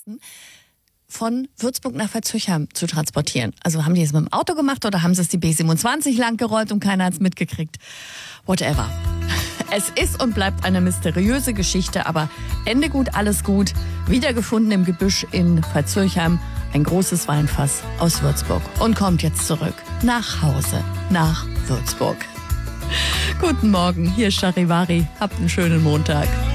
Kisten von Würzburg nach Veitshöchheim zu transportieren. Also haben die es mit dem Auto gemacht oder haben sie es die B27 lang gerollt und keiner hat es mitgekriegt? Whatever. Es ist und bleibt eine mysteriöse Geschichte, aber Ende gut, alles gut. Wiedergefunden im Gebüsch in Veitshöchheim ein großes Weinfass aus Würzburg und kommt jetzt zurück nach Hause, nach Würzburg. Guten Morgen, hier ist Charivari. Habt einen schönen Montag.